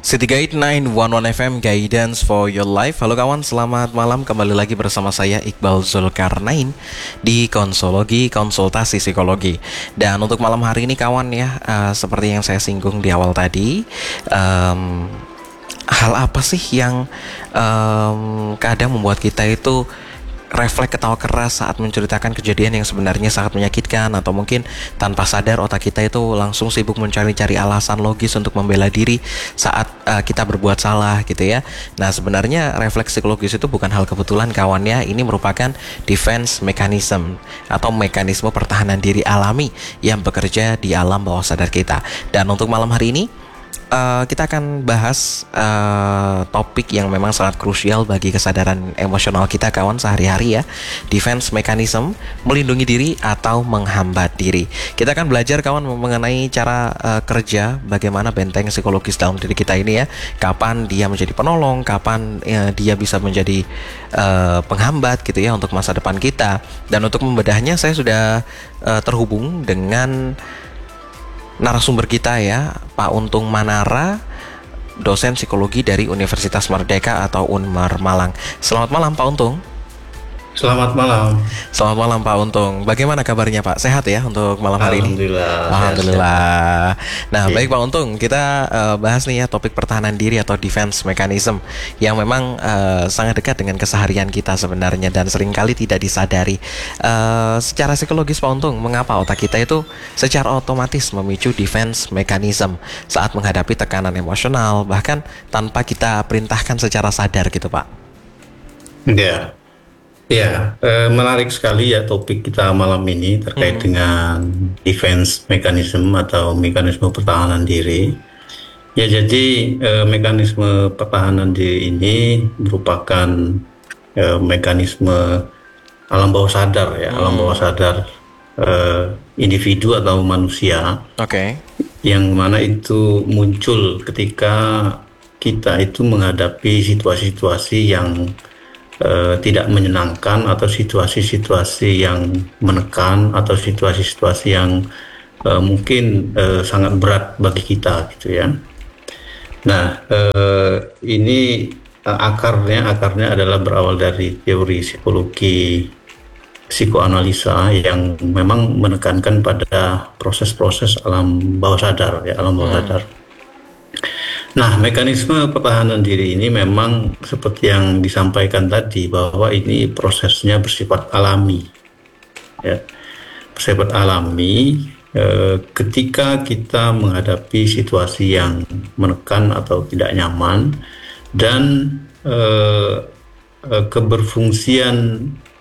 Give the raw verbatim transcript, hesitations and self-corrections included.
City Guide sembilan satu satu F M Guidance for Your Life. Halo kawan, selamat malam. Kembali lagi bersama saya Iqbal Zulkarnain di Konsologi Konsultasi Psikologi. Dan untuk malam hari ini kawan ya, uh, seperti yang saya singgung di awal tadi, um, hal apa sih yang um, kadang membuat kita itu refleks ketawa keras saat menceritakan kejadian yang sebenarnya sangat menyakitkan, atau mungkin tanpa sadar otak kita itu langsung sibuk mencari-cari alasan logis untuk membela diri saat uh, kita berbuat salah gitu ya. Nah sebenarnya refleks psikologis itu bukan hal kebetulan kawannya, ini merupakan defense mechanism atau mekanisme pertahanan diri alami yang bekerja di alam bawah sadar kita. Dan untuk malam hari ini Uh, kita akan bahas uh, topik yang memang sangat krusial bagi kesadaran emosional kita kawan sehari-hari ya. Defense mechanism, melindungi diri atau menghambat diri. Kita akan belajar kawan mengenai cara uh, kerja, bagaimana benteng psikologis dalam diri kita ini ya. Kapan dia menjadi penolong, kapan uh, dia bisa menjadi uh, penghambat gitu ya untuk masa depan kita. Dan untuk membedahnya saya sudah uh, terhubung dengan narasumber kita ya, Pak Untung Manara, dosen psikologi dari Universitas Merdeka atau Unmar Malang. Selamat malam Pak Untung. Selamat malam. Selamat malam Pak Untung. Bagaimana kabarnya Pak? Sehat ya untuk malam hari ini? Alhamdulillah. Alhamdulillah. Nah, yeah. Baik Pak Untung, kita uh, bahas nih ya topik pertahanan diri atau defense mechanism yang memang uh, sangat dekat dengan keseharian kita sebenarnya dan seringkali tidak disadari. Uh, secara psikologis Pak Untung, mengapa otak kita itu secara otomatis memicu defense mechanism saat menghadapi tekanan emosional, bahkan tanpa kita perintahkan secara sadar gitu Pak? Ya. Yeah. Ya, eh, menarik sekali ya topik kita malam ini terkait hmm. dengan defense mechanism atau mekanisme pertahanan diri. Ya, jadi eh, mekanisme pertahanan diri ini merupakan eh, mekanisme alam bawah sadar ya, hmm. alam bawah sadar eh, individu atau manusia. Oke. Okay. Yang mana itu muncul ketika kita itu menghadapi situasi-situasi yang Uh, tidak menyenangkan atau situasi-situasi yang menekan atau situasi-situasi yang uh, mungkin uh, sangat berat bagi kita gitu ya. Nah uh, ini uh, akarnya akarnya adalah berawal dari teori psikologi psikoanalisa yang memang menekankan pada proses-proses alam bawah sadar ya, alam bawah hmm. sadar. Nah, mekanisme pertahanan diri ini memang seperti yang disampaikan tadi bahwa ini prosesnya bersifat alami, ya, bersifat alami. Eh, ketika kita menghadapi situasi yang menekan atau tidak nyaman dan eh, eh, keberfungsian